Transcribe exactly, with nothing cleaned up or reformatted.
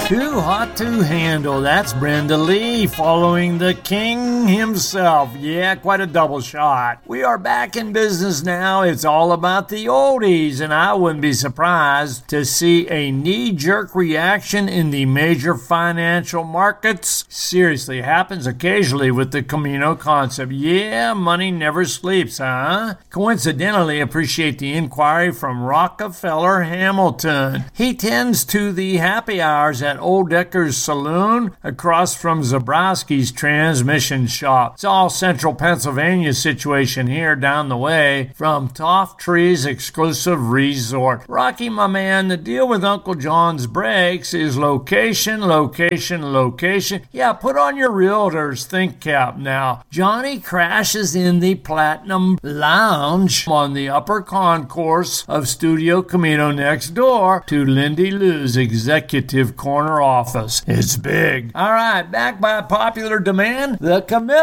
Too hot to handle. That's Brenda Lee following the king himself. Yeah, quite a double shot. We are back in business now. It's all about the oldies, and I wouldn't be surprised to see a knee-jerk reaction in the major financial markets. Seriously, happens occasionally with the Camino concept. Yeah, money never sleeps, huh? Coincidentally, appreciate the inquiry from Rockefeller Hamilton. He tends to the happy hours at Old Decker's Saloon across from Zabrowski's transmission shop. It's all central Pennsylvania situation here down the way from Toft Tree's exclusive resort. Rocky, my man, the deal with Uncle John's Brakes is location, location, location. Yeah, put on your realtor's think cap now. Johnny crashes in the Platinum Lounge on the upper concourse of Studio Camino next door to Lindy Lou's executive corner office. It's big. All right, back by popular demand, the commitment